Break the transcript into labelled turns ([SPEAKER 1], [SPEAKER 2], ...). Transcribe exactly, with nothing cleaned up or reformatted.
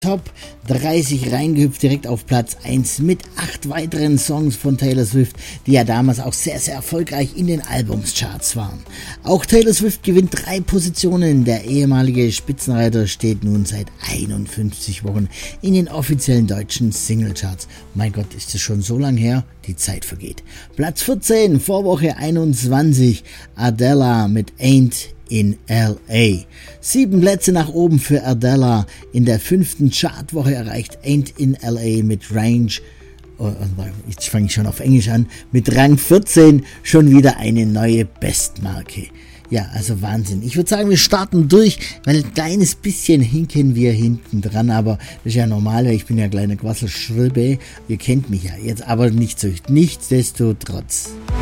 [SPEAKER 1] Top dreißig reingehüpft, direkt auf Platz eins mit acht weiteren Songs von Taylor Swift, die ja damals auch sehr, sehr erfolgreich in den Albumscharts waren. Auch Taylor Swift gewinnt drei Positionen. Der ehemalige Spitzenreiter steht nun seit einundfünfzig Wochen in den offiziellen deutschen Singlecharts. Mein Gott, ist das schon so lang her? Die Zeit vergeht. Platz vierzehn, Vorwoche einundzwanzig, Adele mit Ain't in L A. Sieben Plätze nach oben für Adele. In der fünften Chartwoche erreicht Ain't in L A mit Range, oh, jetzt fange ich schon auf Englisch an, mit Rang vierzehn schon wieder eine neue Bestmarke. Ja, also Wahnsinn. Ich würde sagen, wir starten durch, weil ein kleines bisschen hinken wir hinten dran, aber das ist ja normal, ich bin ja kleiner Quasselschribbe, ihr kennt mich ja jetzt, aber nicht so. Nichtsdestotrotz.